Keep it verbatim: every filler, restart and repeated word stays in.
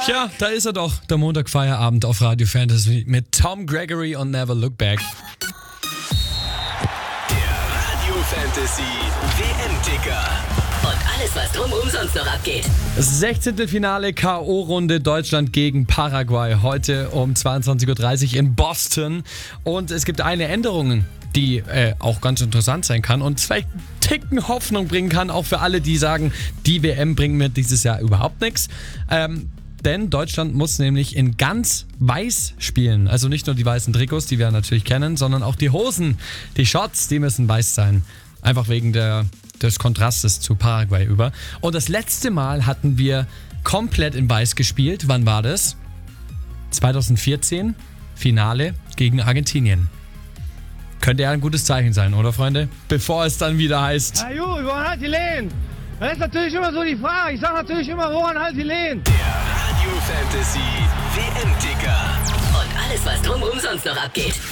Tja, da ist er doch, der Montagfeierabend auf Radio Fantasy mit Tom Gregory und Never Look Back. Der Radio Fantasy W M-Ticker. Und alles, was drumherum sonst noch abgeht. sechzehnte Finale K O-Runde Deutschland gegen Paraguay. Heute um zweiundzwanzig Uhr dreißig in Boston. Und es gibt eine Änderung, die äh, auch ganz interessant sein kann und vielleicht einen Ticken Hoffnung bringen kann, auch für alle, die sagen, die W M bringt mir dieses Jahr überhaupt nichts. Ähm, denn Deutschland muss nämlich in ganz weiß spielen. Also nicht nur die weißen Trikots, die wir natürlich kennen, sondern auch die Hosen, die Shorts, die müssen weiß sein. Einfach wegen der, des Kontrastes zu Paraguay über. Und das letzte Mal hatten wir komplett in weiß gespielt. Wann war das? zwanzig vierzehn, Finale gegen Argentinien. Könnte ja ein gutes Zeichen sein, oder Freunde? Bevor es dann wieder heißt... Na gut, woran hat die Lehen? Das ist natürlich immer so die Frage. Ich sage natürlich immer, woran halt die Lehen? Der Radio Fantasy W M-Ticker. Und alles, was drumherum sonst noch abgeht.